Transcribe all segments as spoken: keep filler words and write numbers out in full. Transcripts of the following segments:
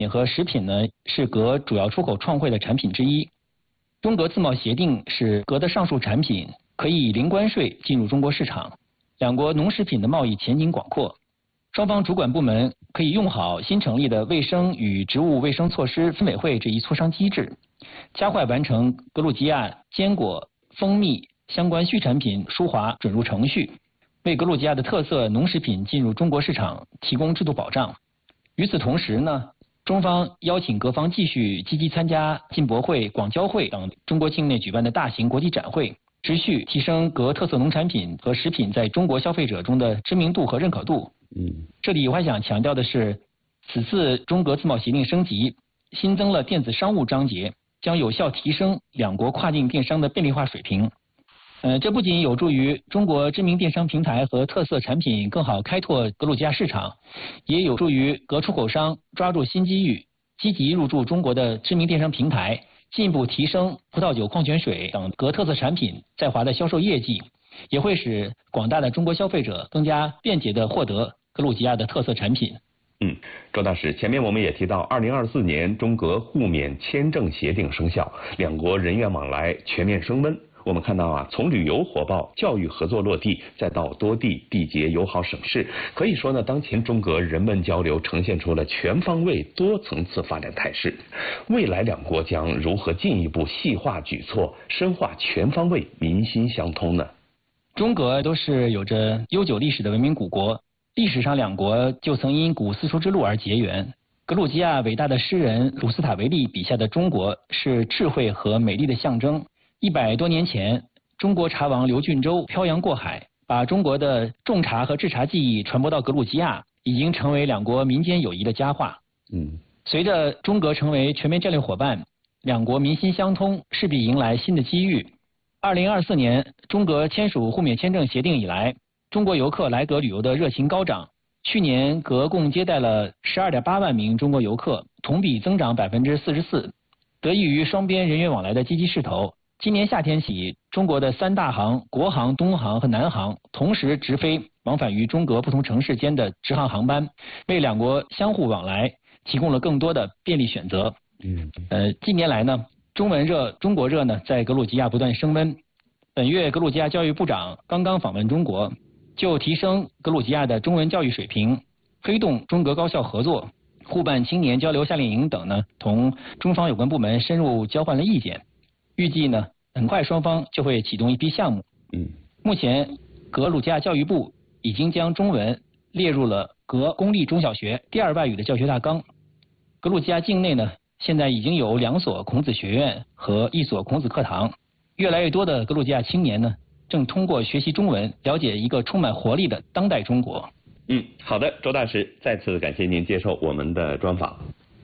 和食品呢是镉主要出口创汇的产品之一。中镉自贸协定使镉的上述产品可以以零关税进入中国市场，两国农食品的贸易前景广阔。双方主管部门可以用好新成立的卫生与植物卫生措施分委会这一磋商机制，加快完成格鲁吉亚坚果、蜂蜜相关畜产品输华准入程序，为格鲁吉亚的特色农食品进入中国市场提供制度保障。与此同时呢，中方邀请各方继续积极参加进博会、广交会等中国境内举办的大型国际展会，持续提升镉特色农产品和食品在中国消费者中的知名度和认可度。嗯，这里我还想强调的是，此次中镉自贸协定升级，新增了电子商务章节，将有效提升两国跨境电商的便利化水平。呃，这不仅有助于中国知名电商平台和特色产品更好开拓格鲁吉亚市场，也有助于镉出口商抓住新机遇，积极入驻中国的知名电商平台，进一步提升葡萄酒、矿泉水等镉特色产品在华的销售业绩，也会使广大的中国消费者更加便捷地获得格鲁吉亚的特色产品。 嗯，周大使，前面我们也提到，二零二四年中镉互免签证协定生效，两国人员往来全面升温。我们看到啊，从旅游火爆、教育合作落地，再到多地缔结友好省市，可以说呢，当前中镉人文交流呈现出了全方位、多层次发展态势。未来两国将如何进一步细化举措，深化全方位民心相通呢？ 中镉都是有着悠久历史的文明古国，历史上两国就曾因古丝绸之路而结缘。格鲁吉亚伟大的诗人鲁斯塔维利笔下的中国是智慧和美丽的象征。一百多年前，中国茶王刘俊洲漂洋过海，把中国的种茶和制茶技艺传播到格鲁吉亚，已经成为两国民间友谊的佳话。嗯，随着中镉成为全面战略伙伴，两国民心相通，势必迎来新的机遇。二零二四年，中镉签署互免签证协定以来，中国游客来镉旅游的热情高涨。去年，镉共接待了十二点八万名中国游客，同比增长百分之四十四。得益于双边人员往来的积极势头，今年夏天起，中国的三大航、国航、东航和南航同时直飞往返于中镉不同城市间的直航航班，为两国相互往来提供了更多的便利选择。嗯，呃，近年来呢，中文热、中国热呢，在格鲁吉亚不断升温。本月，格鲁吉亚教育部长刚刚访问中国，就提升格鲁吉亚的中文教育水平，推动中镉高校合作，互办青年交流夏令营等呢，同中方有关部门深入交换了意见。预计呢，很快双方就会启动一批项目。嗯，目前格鲁吉亚教育部已经将中文列入了镉公立中小学第二外语的教学大纲。格鲁吉亚境内呢，现在已经有两所孔子学院和一所孔子课堂。越来越多的格鲁吉亚青年呢，正通过学习中文，了解一个充满活力的当代中国。 嗯，好的，周大使，再次感谢您接受我们的专访。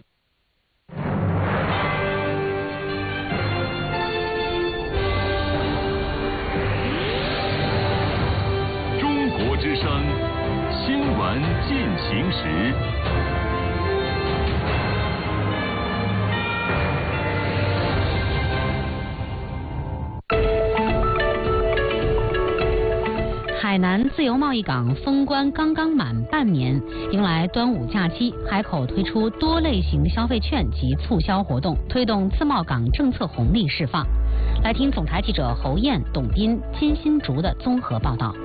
之声新闻进行时， 海南自由贸易港封关刚刚满半年，迎来端午假期，海口推出多类型消费券及促销活动，推动自贸港政策红利释放。来听总台记者侯燕、董斌、金新竹的综合报道。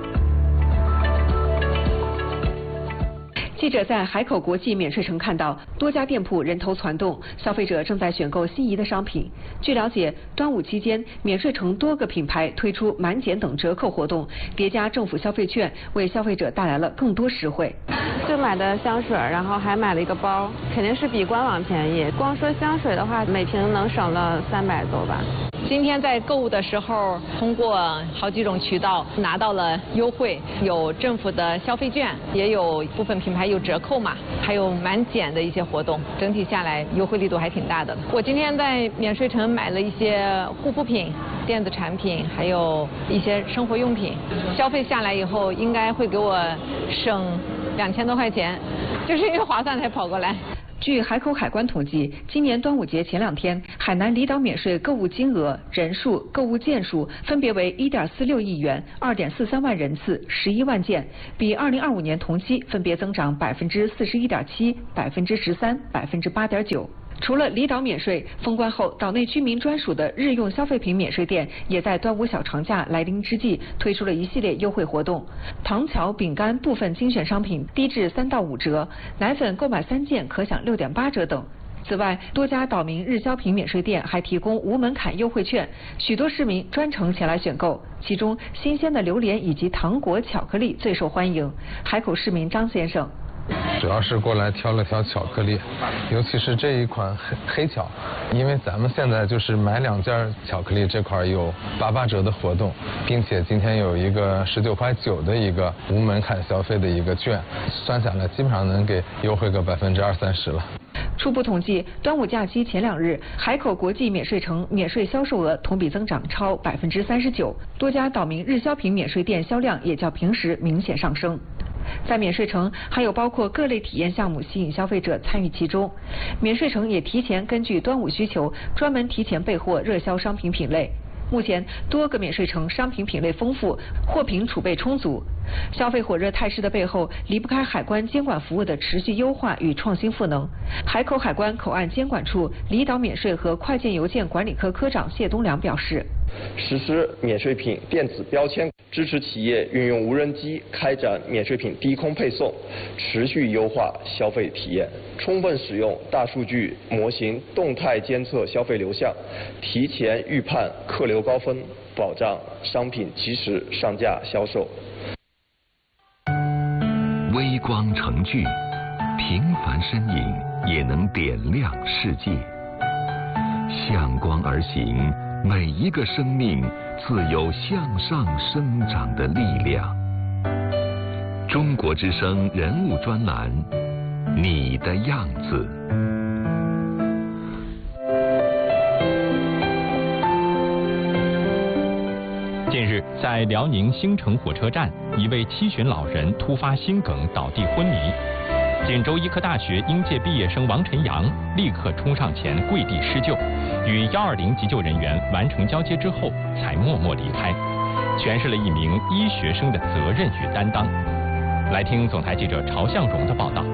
记者在海口国际免税城看到多家店铺人头攒动，消费者正在选购心仪的商品。据了解，端午期间免税城多个品牌推出满减等折扣活动，叠加政府消费券，为消费者带来了更多实惠。 就买的香水，然后还买了一个包，肯定是比官网便宜。光说香水的话，每瓶能省了三百多吧。 今天在购物的时候，通过好几种渠道拿到了优惠，有政府的消费券，也有部分品牌有折扣嘛，还有满减的一些活动，整体下来优惠力度还挺大的。我今天在免税城买了一些护肤品、电子产品，还有一些生活用品，消费下来以后应该会给我省两千多块钱，就是因为划算才跑过来。 据海口海关统计，今年端午节前两天，海南离岛免税购物金额、人数、购物件数分别为一点四六亿元、二点四三万人次、十一万件，比二零二五年同期分别增长百分之四十一点七、百分之十三、百分之八点九。除了离岛免税，封关后岛内居民专属的日用消费品免税店也在端午小长假来临之际推出了一系列优惠活动，糖巧、饼干部分精选商品低至三到五折，奶粉购买三件可享六点八折等。此外，多家岛民日销品免税店还提供无门槛优惠券，许多市民专程前来选购。其中，新鲜的榴莲以及糖果、巧克力最受欢迎。海口市民张先生。 主要是过来挑了挑巧克力，尤其是这一款黑黑巧，因为咱们现在就是买两件巧克力这块有八八折的活动，并且今天有一个十九块九的一个无门槛消费的一个券，算下来基本上能给优惠个百分之二三十了。 初步统计，端午假期前两日，海口国际免税城免税销售额同比增长超百分之三十九，多家岛民日销品免税店销量也较平时明显上升。在免税城还有包括各类体验项目吸引消费者参与其中，免税城也提前根据端午需求，专门提前备货热销商品品类。目前多个免税城商品品类丰富，货品储备充足。消费火热态势的背后，离不开海关监管服务的持续优化与创新赋能。海口海关口岸监管处离岛免税和快件邮件管理科科长谢东良表示， 实施免税品电子标签，支持企业运用无人机开展免税品低空配送，持续优化消费体验，充分使用大数据模型动态监测消费流向，提前预判客流高峰，保障商品及时上架销售。 微光成炬，平凡身影也能点亮世界。向光而行，每一个生命自有向上生长的力量。中国之声人物专栏，你的样子。 近日，在辽宁兴城火车站，一位七旬老人突发心梗倒地昏迷。锦州医科大学应届毕业生王晨阳立刻冲上前跪地施救，与一二零急救人员完成交接之后，才默默离开，诠释了一名医学生的责任与担当。来听总台记者朝向荣的报道。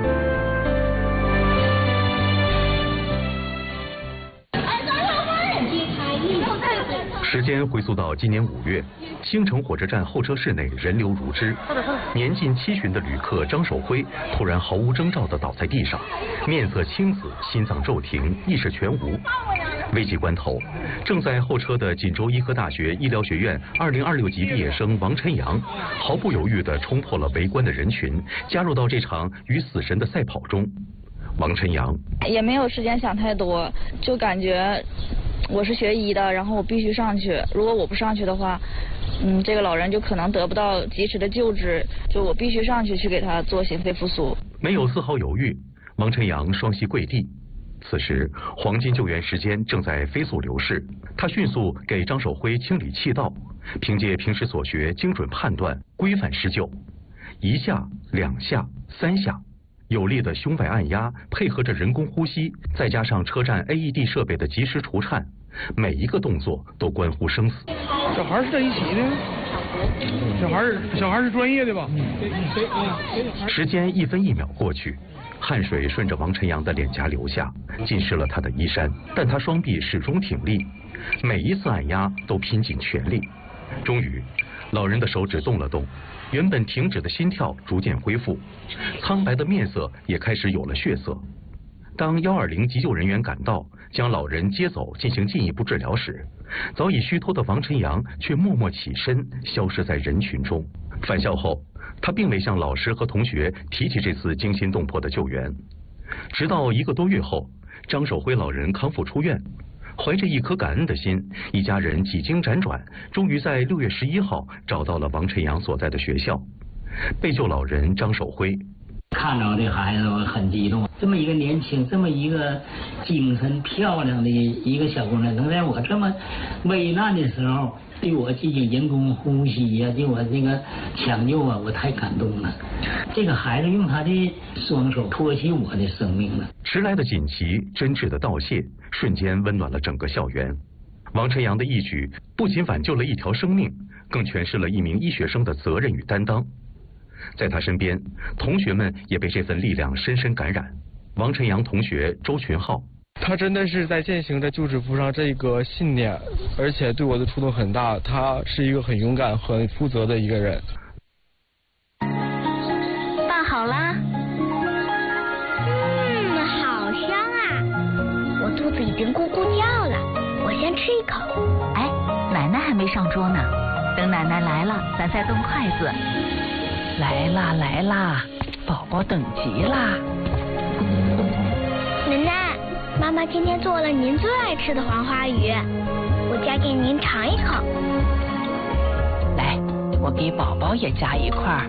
时间回溯到今年五月，兴城火车站候车室内人流如织，年近七旬的旅客张守辉突然毫无征兆地倒在地上，面色青紫，心脏骤停，意识全无。危急关头，正在候车的锦州医科大学医疗学院二零二六级毕业生王晨阳，毫不犹豫地冲破了围观的人群，加入到这场与死神的赛跑中。王晨阳也没有时间想太多，就感觉我是学医的，然后我必须上去。如果我不上去的话，嗯，这个老人就可能得不到及时的救治，就我必须上去去给他做心肺复苏。 没有丝毫犹豫，王晨阳双膝跪地。此时黄金救援时间正在飞速流逝，他迅速给张守辉清理气道，凭借平时所学精准判断，规范施救。一下、两下、三下。有力的胸外按压，配合着人工呼吸，再加上车站 A E D 设备的及时除颤，每一个动作都关乎生死。 小孩是在一起的，小孩小孩是专业的吧？ 时间一分一秒过去，汗水顺着王晨阳的脸颊流下，浸湿了他的衣衫，但他双臂始终挺立，每一次按压都拼尽全力。终于，老人的手指动了动，原本停止的心跳逐渐恢复，苍白的面色也开始有了血色。当一二零急救人员赶到，将老人接走进行进一步治疗时，早已虚脱的王晨阳却默默起身，消失在人群中。返校后，他并未向老师和同学提起这次惊心动魄的救援。直到一个多月后，张守辉老人康复出院，怀着一颗感恩的心，一家人几经辗转，终于在六月十一号找到了王晨阳所在的学校。被救老人张守辉， 他看着这孩子，我很激动。这么一个年轻，这么一个精神漂亮的一个小姑娘，能在我这么危难的时候对我进行人工呼吸呀、啊，对我这个抢救啊，我太感动了。这个孩子用他的双手托起我的生命了。 迟来的锦旗，真挚的道谢，瞬间温暖了整个校园。王晨阳的一举不仅挽救了一条生命，更诠释了一名医学生的责任与担当。在他身边，同学们也被这份力量深深感染。王晨阳同学周群浩， 他真的是在践行着救指符上这个信念，而且对我的触动很大。他是一个很勇敢、很负责的一个人。 饭好啦。嗯，好香啊！我肚子已经咕咕叫了，我先吃一口。 哎，奶奶还没上桌呢，等奶奶来了，咱再动筷子。 来啦来啦，宝宝等急啦。 奶奶，妈妈今天做了您最爱吃的黄花鱼，我夹给您尝一口。 来，我给宝宝也夹一块。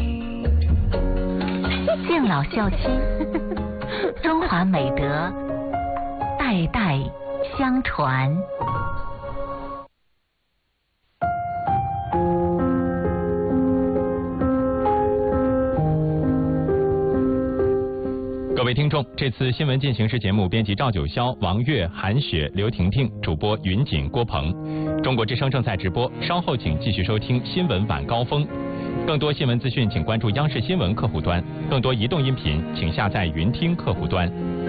敬老孝亲，中华美德代代相传。 各位听众，这次新闻进行时节目编辑赵九霄、王悦、韩雪、刘婷婷，主播云锦、郭鹏。中国之声正在直播，稍后请继续收听新闻晚高峰。更多新闻资讯，请关注央视新闻客户端；更多移动音频，请下载云听客户端。